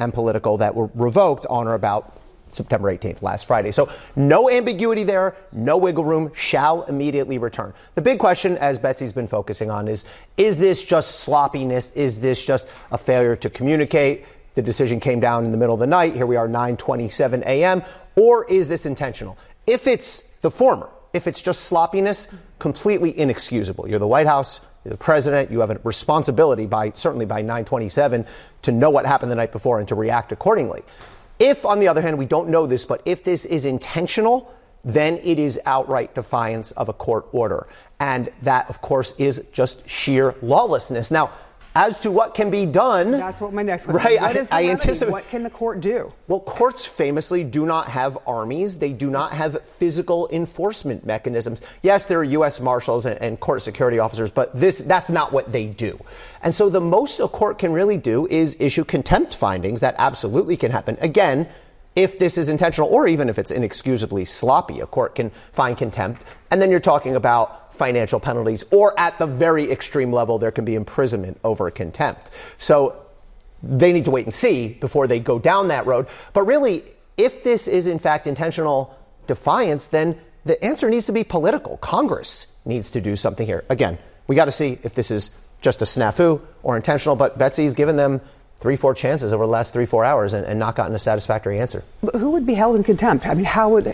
and political that were revoked on or about September 18th, last Friday. So no ambiguity there, no wiggle room, shall immediately return. The big question, as Betsy's been focusing on, is this just sloppiness? Is this just a failure to communicate? The decision came down in the middle of the night. Here we are, 9:27 a.m. Or is this intentional? If it's the former, if it's just sloppiness, completely inexcusable. You're the White House, you're the president, you have a responsibility certainly by 9:27 to know what happened the night before and to react accordingly. If, on the other hand, we don't know this, but if this is intentional, then it is outright defiance of a court order. And that, of course, is just sheer lawlessness. Now, as to what can be done. That's what my next question is. What is the remedy? What can the court do? Well, courts famously do not have armies. They do not have physical enforcement mechanisms. Yes, there are U.S. Marshals and court security officers, but that's not what they do. And so the most a court can really do is issue contempt findings. That absolutely can happen. Again, if this is intentional or even if it's inexcusably sloppy, a court can find contempt. And then you're talking about financial penalties, or at the very extreme level, there can be imprisonment over contempt. So they need to wait and see before they go down that road. But really, if this is in fact intentional defiance, then the answer needs to be political. Congress needs to do something here. Again, we got to see if this is just a snafu or intentional, but Betsy's given them 3-4 chances over the last 3-4 hours and not gotten a satisfactory answer. But who would be held in contempt? I mean, how would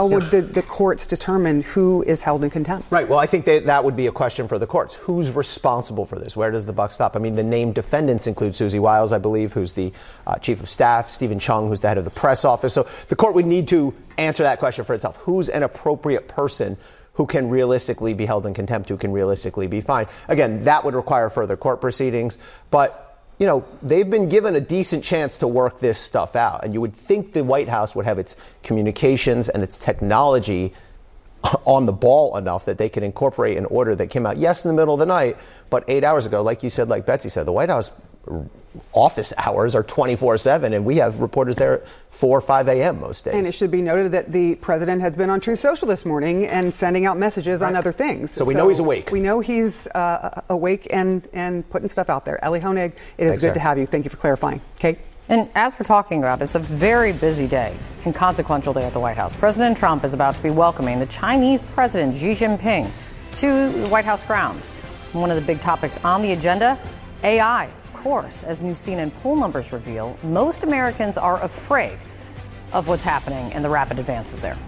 the courts determine who is held in contempt? Right. Well, I think that would be a question for the courts. Who's responsible for this? Where does the buck stop? I mean, the named defendants include Susie Wiles, I believe, who's the chief of staff, Stephen Chung, who's the head of the press office. So the court would need to answer that question for itself. Who's an appropriate person who can realistically be held in contempt, who can realistically be fined? Again, that would require further court proceedings. But you know, they've been given a decent chance to work this stuff out. And you would think the White House would have its communications and its technology on the ball enough that they could incorporate an order that came out, yes, in the middle of the night, but 8 hours ago, like you said, like Betsy said, the White House office hours are 24/7, and we have reporters there at 4 or 5 a.m. most days. And it should be noted that the president has been on Truth Social this morning and sending out messages on other things. So we know he's awake. We know he's awake and putting stuff out there. Elie Honig, it is good to have you. Thank you for clarifying. Kate? And as we're talking about, it's a very busy day and consequential day at the White House. President Trump is about to be welcoming the Chinese President Xi Jinping to the White House grounds. One of the big topics on the agenda, AI. Of course, as New CNN poll numbers reveal, most Americans are afraid of what's happening and the rapid advances there.